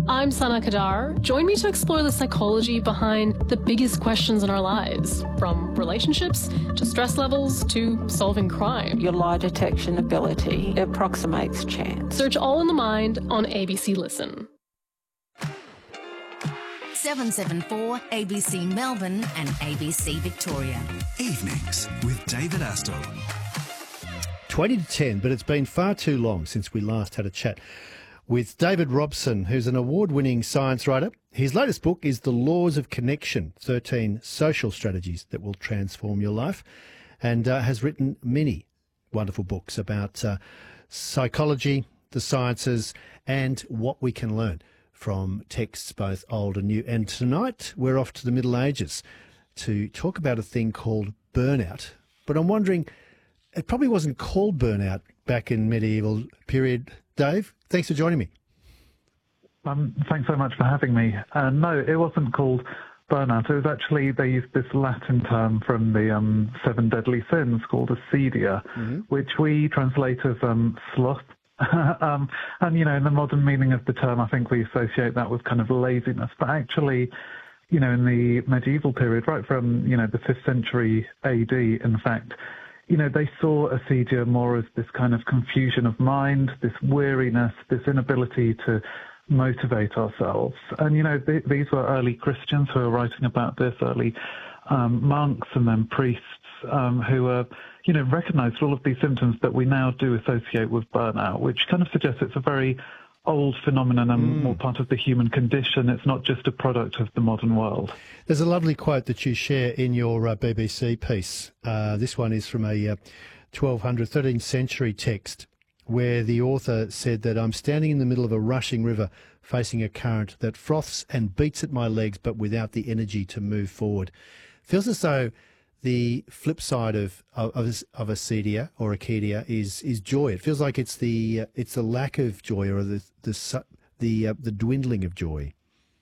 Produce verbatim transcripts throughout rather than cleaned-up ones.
I'm Sana Kadar. Join me to explore the psychology behind the biggest questions in our lives, from relationships to stress levels to solving crime. Your lie detection ability approximates chance. Search All in the Mind on A B C Listen. seven seven four A B C Melbourne and A B C Victoria. Evenings with David Astle. twenty to ten, but it's been far too long since we last had a chat with David Robson, who's an award-winning science writer. His latest book is The Laws of Connection, thirteen Social Strategies That Will Transform Your Life, and uh, has written many wonderful books about uh, psychology, the sciences, and what we can learn from texts both old and new. And tonight we're off to the Middle Ages to talk about a thing called burnout. But I'm wondering, it probably wasn't called burnout back in medieval period. Dave, thanks for joining me. Um, thanks so much for having me. Uh, no, it wasn't called burnout. It was actually, they used this Latin term from the um, seven deadly sins called acedia, mm-hmm. which we translate as um, sloth. um, and, you know, in the modern meaning of the term, I think we associate that with kind of laziness. But actually, you know, in the medieval period, right from, you know, the fifth century A D, in fact, you know, they saw acedia more as this kind of confusion of mind, this weariness, this inability to motivate ourselves. And, you know, th- these were early Christians who were writing about this, early um, monks and then priests um, who were, you know, recognized all of these symptoms that we now do associate with burnout, which kind of suggests it's a very old phenomenon and mm. more part of the human condition. It's not just a product of the modern world. There's a lovely quote that you share in your uh, B B C piece. Uh, this one is from a uh, twelve hundred, thirteenth century text where the author said that I'm standing in the middle of a rushing river facing a current that froths and beats at my legs but without the energy to move forward. Feels as though the flip side of of, of acedia or acedia is is joy. It feels like it's the uh, it's the lack of joy or the the the, uh, the dwindling of joy.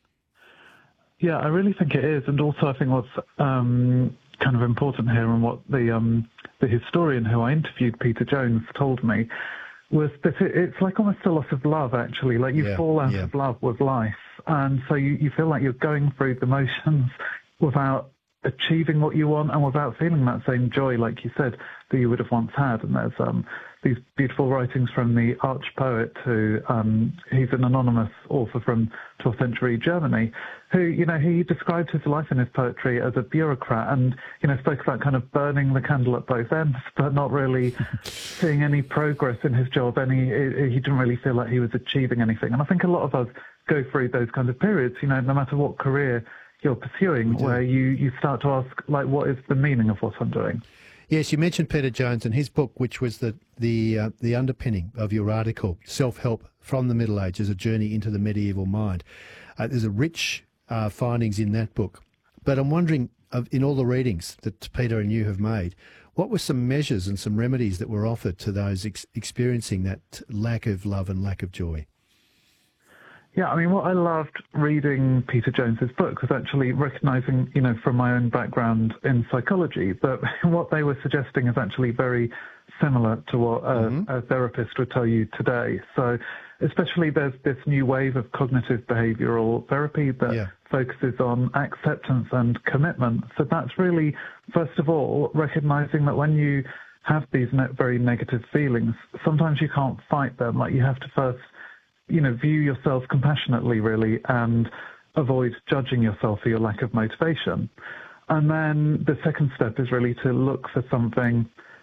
Yeah, I really think it is, and also I think what's um, kind of important here, and what the um, the historian who I interviewed, Peter Jones, told me, was that it, it's like almost a loss of love. Actually, like you yeah, fall out yeah. of love with life, and so you, you feel like you're going through the motions without achieving what you want and without feeling that same joy, like you said, that you would have once had. And there's um, these beautiful writings from the arch poet who, um, he's an anonymous author from twelfth century Germany, who, you know, he described his life in his poetry as a bureaucrat and, you know, spoke about kind of burning the candle at both ends, but not really seeing any progress in his job. Any, he didn't really feel like he was achieving anything. And I think a lot of us go through those kinds of periods, you know, no matter what career you're pursuing, where you, you start to ask, like, what is the meaning of what I'm doing? Yes, you mentioned Peter Jones and his book, which was the the uh, the underpinning of your article, Self-Help from the Middle Ages, A Journey into the Medieval Mind. Uh, there's a rich uh, findings in that book. But I'm wondering, of, in all the readings that Peter and you have made, what were some measures and some remedies that were offered to those ex- experiencing that lack of love and lack of joy? Yeah, I mean, what I loved reading Peter Jones's book was actually recognizing, you know, from my own background in psychology, that what they were suggesting is actually very similar to what a, mm-hmm. a therapist would tell you today. So especially there's this new wave of cognitive behavioral therapy that yeah. focuses on acceptance and commitment. So that's really, first of all, recognizing that when you have these ne- very negative feelings, sometimes you can't fight them. Like, you have to first, you know, view yourself compassionately, really, and avoid judging yourself for your lack of motivation. And then the second step is really to look for something,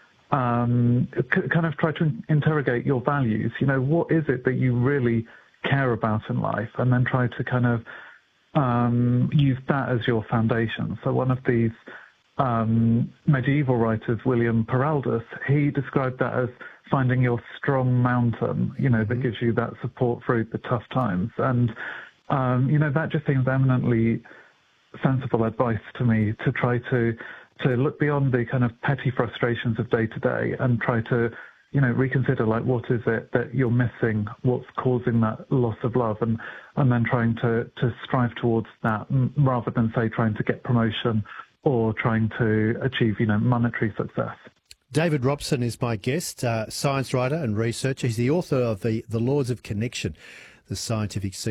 um, c- kind of try to interrogate your values. You know, what is it that you really care about in life? And then try to kind of um, use that as your foundation. So one of these um, medieval writers, William Peraldus, he described that as finding your strong mountain, you know, that gives you that support through the tough times. And, um, you know, that just seems eminently sensible advice to me, to try to to look beyond the kind of petty frustrations of day to day and try to, you know, reconsider, like, what is it that you're missing, what's causing that loss of love, and, and then trying to, to strive towards that rather than, say, trying to get promotion or trying to achieve, you know, monetary success. David Robson is my guest, uh, science writer and researcher. He's the author of the, the Laws of Connection, the scientific